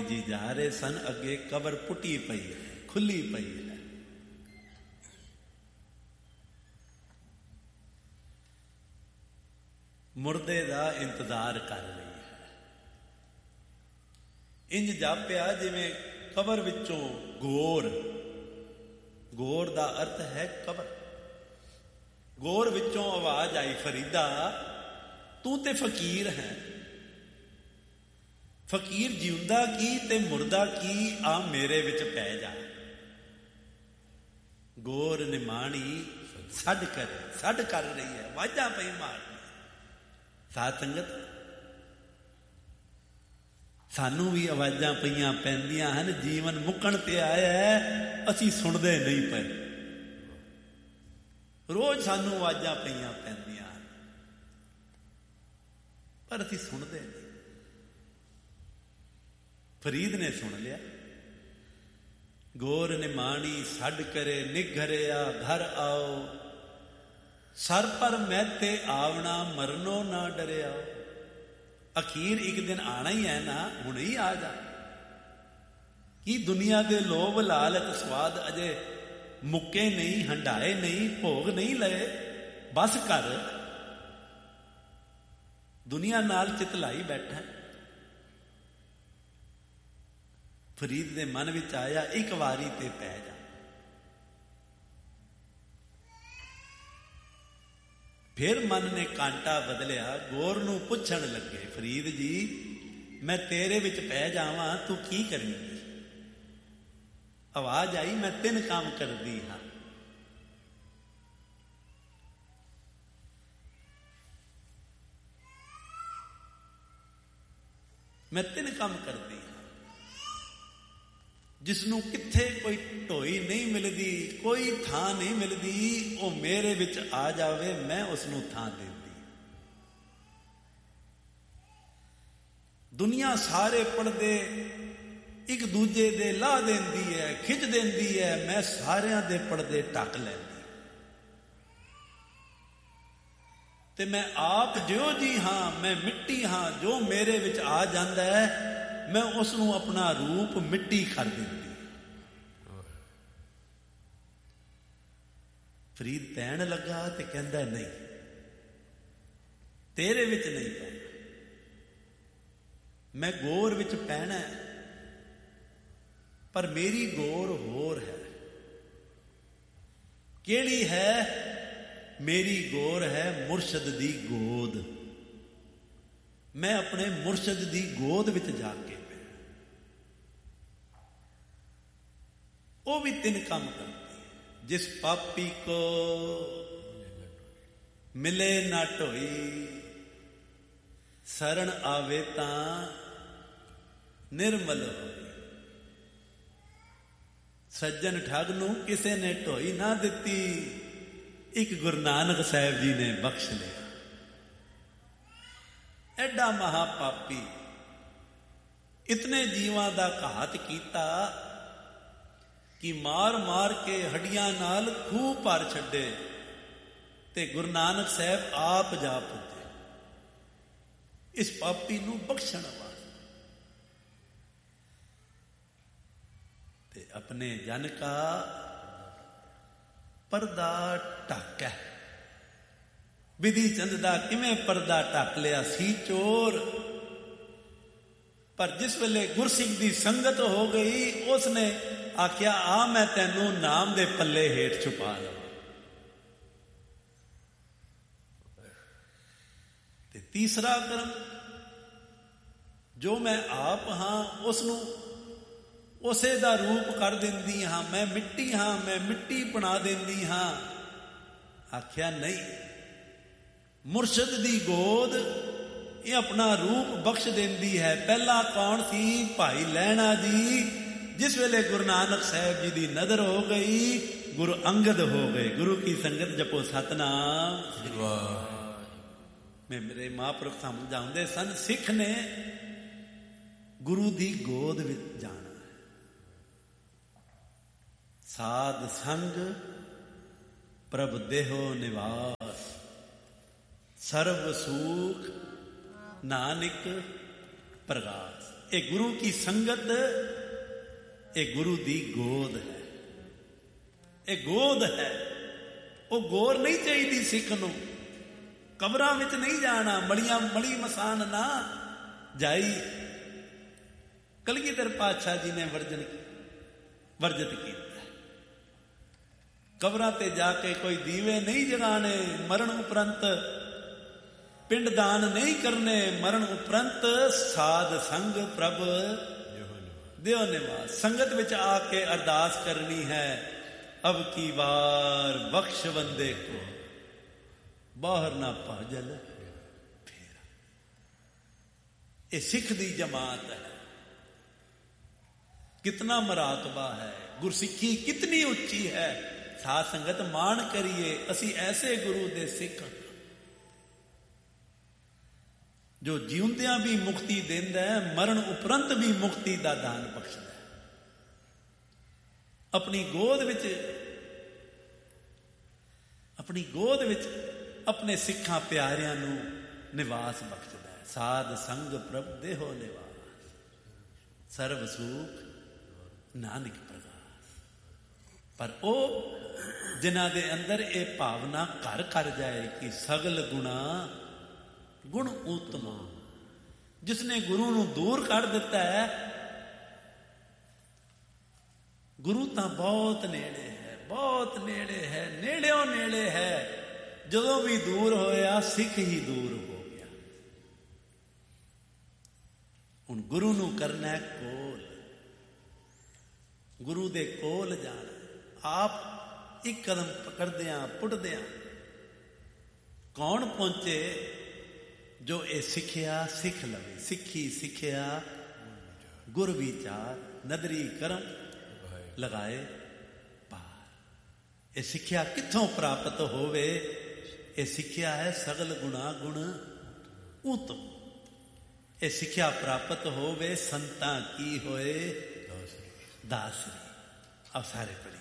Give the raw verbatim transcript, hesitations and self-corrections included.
ਜੀ ਜਾ ਰਹੇ ਸਨ, ਅੱਗੇ ਕਬਰ ਪੁੱਟੀ ਪਈ ਹੈ, ਖੁੱਲੀ ਪਈ ਹੈ। ਮੁਰਦੇ ਦਾ ਇੰਤਜ਼ਾਰ ਕਰ ਰਹੀ ਹੈ। ਇੰਜ ਜਾਪਿਆ ਜਿਵੇਂ ਕਬਰ ਵਿੱਚੋਂ ਗੌਰ, ਗੌਰ ਦਾ ਅਰਥ ਹੈ ਕਬਰ, ਗੌਰ ਵਿੱਚੋਂ ਆਵਾਜ਼ ਆਈ, ਫਰੀਦਾ ਤੂੰ ਤੇ ਫਕੀਰ ਹੈ। ਫਕੀਰ ਜਿਉਂਦਾ ਕੀ ਤੇ ਮੁਰਦਾ ਕੀ, ਆ ਮੇਰੇ ਵਿੱਚ ਪੈ ਜਾ। ਗੌਰ ਨਿਮਾਣੀ ਛੱਡ ਕਰ ਛੱਡ ਕਰ ਰਹੀ ਹੈ, ਵਾਜਾਂ ਪਈ ਮਾਰ। ਸਾਧ ਸੰਗਤ, ਸਾਨੂੰ ਵੀ ਆਵਾਜ਼ਾਂ ਪਈਆਂ ਪੈਂਦੀਆਂ ਹਨ। ਜੀਵਨ ਮੁੱਕਣ ਤੇ ਆਇਆ ਹੈ, ਅਸੀਂ ਸੁਣਦੇ ਨਹੀਂ ਪਏ। ਰੋਜ਼ ਸਾਨੂੰ ਆਵਾਜ਼ਾਂ ਪਈਆਂ ਪੈਂਦੀਆਂ ਹਨ, ਪਰ ਅਸੀਂ ਸੁਣਦੇ ਨਹੀਂ। ਫਰੀਦ ਨੇ ਸੁਣ ਲਿਆ। ਗੌਰ ਨਿਮਾਣੀ ਛੱਡ ਕਰੇ ਨਿਘਰਿਆ ਘਰ ਆਓ, ਸਰ ਪਰ ਮੈਥੇ ਆਵਣਾ ਮਰਨੋਂ ਨਾ ਡਰਿਆ। ਅਖੀਰ ਇੱਕ ਦਿਨ ਆਣਾ ਹੀ ਹੈ ਨਾ, ਹੁਣ ਹੀ ਆ ਜਾ। ਕੀ ਦੁਨੀਆ ਦੇ ਲੋਭ ਲਾਲਚ ਸਵਾਦ ਅਜੇ ਮੁੱਕੇ ਨਹੀਂ, ਹੰਡਾਏ ਨਹੀਂ, ਭੋਗ ਨਹੀਂ ਲਏ? ਬਸ ਕਰ, ਦੁਨੀਆ ਨਾਲ ਚਿਤਲਾਈ ਬੈਠਾ। ਫਰੀਦ ਦੇ ਮਨ ਵਿੱਚ ਆਇਆ, ਇੱਕ ਵਾਰੀ ਤੇ ਪੈ ਜਾ। ਫਿਰ ਮਨ ਨੇ ਕਾਂਟਾ ਬਦਲਿਆ, ਗੌਰ ਨੂੰ ਪੁੱਛਣ ਲੱਗੇ, ਫਰੀਦ ਜੀ ਮੈਂ ਤੇਰੇ ਵਿੱਚ ਪੈ ਜਾਵਾਂ, ਤੂੰ ਕੀ ਕਰੇਂਗੀ? ਆਵਾਜ਼ ਆਈ, ਮੈਂ ਤਿੰਨ ਕੰਮ ਕਰਦੀ ਹਾਂ। ਮੈਂ ਤਿੰਨ ਕੰਮ ਕਰਦੀ ਹਾਂ। ਜਿਸਨੂੰ ਕਿੱਥੇ ਕੋਈ ਢੋਈ ਨਹੀਂ ਮਿਲਦੀ, ਕੋਈ ਥਾਂ ਨਹੀਂ ਮਿਲਦੀ, ਉਹ ਮੇਰੇ ਵਿੱਚ ਆ ਜਾਵੇ, ਮੈਂ ਉਸਨੂੰ ਥਾਂ ਦਿੰਦੀ। ਦੁਨੀਆ ਸਾਰੇ ਪਰਦੇ ਇੱਕ ਦੂਜੇ ਦੇ ਲਾਹ ਦਿੰਦੀ ਹੈ, ਖਿੱਚ ਦਿੰਦੀ ਹੈ, ਮੈਂ ਸਾਰਿਆਂ ਦੇ ਪਰਦੇ ਢੱਕ ਲੈਂਦੀ। ਤੇ ਮੈਂ ਆਪ ਜਿਉ ਜੀ ਹਾਂ, ਮੈਂ ਮਿੱਟੀ ਹਾਂ। ਜੋ ਮੇਰੇ ਵਿੱਚ ਆ ਜਾਂਦਾ ਹੈ, ਮੈਂ ਉਸ ਨੂੰ ਆਪਣਾ ਰੂਪ ਮਿੱਟੀ ਕਰ ਦਿੰਦੀ। ਫਰੀਦ ਪੈਣ ਲੱਗਾ ਤੇ ਕਹਿੰਦਾ, ਨਹੀਂ, ਤੇਰੇ ਵਿੱਚ ਨਹੀਂ ਪੈਣਾ, ਮੈਂ ਗੌਰ ਵਿੱਚ ਪੈਣਾ। ਪਰ ਮੇਰੀ ਗੌਰ ਹੋਰ ਹੈ। ਕਿਹੜੀ ਹੈ? ਮੇਰੀ ਗੌਰ ਹੈ ਮੁਰਸ਼ਦ ਦੀ ਗੋਦ। ਮੈਂ ਆਪਣੇ ਮੁਰਸ਼ਦ ਦੀ ਗੋਦ ਵਿੱਚ ਜਾ ਕੇ ਪਿਆ। ਉਹ ਵੀ ਤਿੰਨ ਕੰਮ ਕਰਦੀ ਹੈ। ਜਿਸ ਪਾਪੀ ਕੋ ਮਿਲੇ ਨਾ ਢੋਈ, ਸਰਣ ਆਵੇ ਤਾਂ ਨਿਰਮਲ ਹੋਈ। ਸੱਜਣ ਠੱਗ ਨੂੰ ਕਿਸੇ ਨੇ ਢੋਈ ਨਾ ਦਿੱਤੀ, ਇੱਕ ਗੁਰੂ ਨਾਨਕ ਸਾਹਿਬ ਜੀ ਨੇ ਬਖਸ਼ ਲਿਆ। ਐਡਾ ਮਹਾਪਾਪੀ ਇਤਨੇ ਜੀਵਾਂ ਦਾ ਘਾਤ ਕੀਤਾ ਕਿ ਮਾਰ ਮਾਰ ਕੇ ਹੱਡੀਆਂ ਨਾਲ ਖੂਹ ਭਰ ਛੱਡੇ, ਤੇ ਗੁਰੂ ਨਾਨਕ ਸਾਹਿਬ ਆਪ ਜਾ ਪੁੱਜੇ ਇਸ ਪਾਪੀ ਨੂੰ ਬਖਸ਼ਣ ਵਾਸਤੇ। ਤੇ ਆਪਣੇ ਜਨ ਕਾ ਪਰਦਾ ਢਾਕੈ। ਵਿਧੀ ਚੰਦ ਦਾ ਕਿਵੇਂ ਪਰਦਾ ਢੱਕ ਲਿਆ ਸੀ ਚੋਰ। ਪਰ ਜਿਸ ਵੇਲੇ ਗੁਰਸਿੱਖ ਦੀ ਸੰਗਤ ਹੋ ਗਈ, ਉਸਨੇ ਆਖਿਆ, ਆ ਮੈਂ ਤੈਨੂੰ ਨਾਮ ਦੇ ਪੱਲੇ ਹੇਠ ਛੁਪਾ ਲਵਾਂ। ਤੇ ਤੀਸਰਾ ਕਰਮ, ਜੋ ਮੈਂ ਆਪ ਹਾਂ ਉਸ ਨੂੰ ਉਸੇ ਦਾ ਰੂਪ ਕਰ ਦਿੰਦੀ ਹਾਂ। ਮੈਂ ਮਿੱਟੀ ਹਾਂ, ਮੈਂ ਮਿੱਟੀ ਬਣਾ ਦਿੰਦੀ ਹਾਂ। ਆਖਿਆ ਨਹੀਂ, ਮੁਰਸ਼ਦ ਦੀ ਗੋਦ ਇਹ ਆਪਣਾ ਰੂਪ ਬਖਸ਼ ਦਿੰਦੀ ਹੈ। ਪਹਿਲਾਂ ਕੌਣ ਸੀ? ਭਾਈ ਲਹਿਣਾ ਜੀ। ਜਿਸ ਵੇਲੇ ਗੁਰੂ ਨਾਨਕ ਸਾਹਿਬ ਜੀ ਦੀ ਨਜ਼ਰ ਹੋ ਗਈ, ਗੁਰੂ ਅੰਗਦ ਹੋ ਗਏ। ਗੁਰੂ ਕੀ ਸੰਗਤ ਜਪੋ ਸਤਨਾਮ ਸ੍ਰੀ ਵਾਹਿਗੁਰੂ। ਮੇਰੇ ਮਹਾਂਪੁਰਖ ਸਮਝਾਉਂਦੇ ਸਨ, ਸਿੱਖ ਨੇ ਗੁਰੂ ਦੀ ਗੋਦ ਵਿੱਚ ਜਾਣਾ। ਸਾਧ ਸੰਗ ਪ੍ਰਭ ਦੇਹੋ ਨਿਵਾਸ, ਸਰਬ ਸੂਖ ਨਾਨਕ ਪ੍ਰਗਾਸ। ਇਹ ਗੁਰੂ ਕੀ ਸੰਗਤ, ਇਹ ਗੁਰੂ ਦੀ ਗੋਦ ਹੈ, ਇਹ ਗੋਦ ਹੈ। ਉਹ ਗੋਰ ਨਹੀਂ ਚਾਹੀਦੀ ਸਿੱਖ ਨੂੰ, ਕਬਰਾਂ ਵਿੱਚ ਨਹੀਂ ਜਾਣਾ, ਮਲੀਆਂ ਮਲੀ ਮਸਾਨ ਨਾ ਜਾਈ। ਕਲਗੀਧਰ ਪਾਤਸ਼ਾਹ ਜੀ ਨੇ ਵਰਜਨ ਵਰਜਿਤ ਕੀਤਾ, ਕਬਰਾਂ ਤੇ ਜਾ ਕੇ ਕੋਈ ਦੀਵੇ ਨਹੀਂ ਜਗਾਣੇ, ਮਰਨ ਉਪਰੰਤ ਪਿੰਡ ਦਾਨ ਨਹੀਂ ਕਰਨੇ, ਮਰਨ ਉਪਰੰਤ ਸਾਧ ਸੰਗ ਪ੍ਰਭ ਦਿਓ ਨਿਵਾਸ। ਸੰਗਤ ਵਿੱਚ ਆ ਕੇ ਅਰਦਾਸ ਕਰਨੀ ਹੈ, ਅਬ ਕੀ ਵਾਰ ਬਖਸ਼ ਬੰਦੇ ਕੋ ਬਾਹਰ ਨਾ ਭਾਜਲ ਫੇਰਾ। ਇਹ ਸਿੱਖ ਦੀ ਜਮਾਤ ਹੈ। ਕਿਤਨਾ ਮਰਾਤਬਾ ਹੈ, ਗੁਰਸਿੱਖੀ ਕਿਤਨੀ ਉੱਚੀ ਹੈ। ਸਾਧ ਸੰਗਤ ਮਾਣ ਕਰੀਏ, ਅਸੀਂ ਐਸੇ ਗੁਰੂ ਦੇ ਸਿੱਖ ਜੋ ਜਿਉਂਦਿਆਂ ਵੀ ਮੁਕਤੀ ਦਿੰਦਾ ਹੈ, ਮਰਨ ਉਪਰੰਤ ਵੀ ਮੁਕਤੀ ਦਾ ਦਾਨ ਬਖਸ਼ਦਾ ਹੈ। ਆਪਣੀ ਗੋਦ ਵਿੱਚ ਆਪਣੀ ਗੋਦ ਵਿੱਚ ਆਪਣੇ ਸਿੱਖਾਂ ਪਿਆਰਿਆਂ ਨੂੰ ਨਿਵਾਸ ਬਖਸ਼ਦਾ ਹੈ। ਸਾਧ ਸੰਗ ਪ੍ਰਭ ਦੇਹੋ ਨਿਵਾਸ, ਸਰਬ ਸੂਖ ਨਾਨਕ ਪ੍ਰਗਾਸ। ਪਰ ਉਹ ਜਿਨ੍ਹਾਂ ਦੇ ਅੰਦਰ ਇਹ ਭਾਵਨਾ ਘਰ ਕਰ ਜਾਏ ਕਿ ਸਗਲ ਗੁਣਾ ਗੁਣ ਉਤਮ, ਜਿਸਨੇ ਗੁਰੂ ਨੂੰ ਦੂਰ ਕਰ ਦਿੱਤਾ ਹੈ, ਗੁਰੂ ਤਾਂ ਬਹੁਤ ਨੇੜੇ ਹੈ, ਬਹੁਤ ਨੇੜੇ ਹੈ, ਨੇੜਿਓਂ ਨੇੜੇ ਹੈ। ਜਦੋਂ ਵੀ ਦੂਰ ਹੋਇਆ ਸਿੱਖ ਹੀ ਦੂਰ ਹੋ ਗਿਆ। ਹੁਣ ਗੁਰੂ ਨੂੰ ਕਰਨਾ ਹੈ ਕੋਲ, ਗੁਰੂ ਦੇ ਕੋਲ ਜਾਣਾ। ਆਪ ਇੱਕ ਕਦਮ ਪਕੜਦਿਆਂ ਪੁੱਟਦਿਆਂ ਕੌਣ ਪਹੁੰਚੇ? ਜੋ ਇਹ ਸਿੱਖਿਆ ਸਿੱਖ ਲਵੇ। ਸਿੱਖੀ ਸਿੱਖਿਆ ਗੁਰ ਵਿਚਾਰ, ਨਦਰੀ ਕਰਮ ਲਗਾਏ ਪਾਰ। ਇਹ ਸਿੱਖਿਆ ਕਿੱਥੋਂ ਪ੍ਰਾਪਤ ਹੋਵੇ? ਇਹ ਸਿੱਖਿਆ ਹੈ ਸਗਲ ਗੁਣਾ ਗੁਣ ਉਤਮ। ਇਹ ਸਿੱਖਿਆ ਪ੍ਰਾਪਤ ਹੋਵੇ ਸੰਤਾਂ ਕੀ ਹੋਏ ਦਾਸਰੀ। ਆਪ ਸਾਰੇ ਪੜ੍ਹੇ।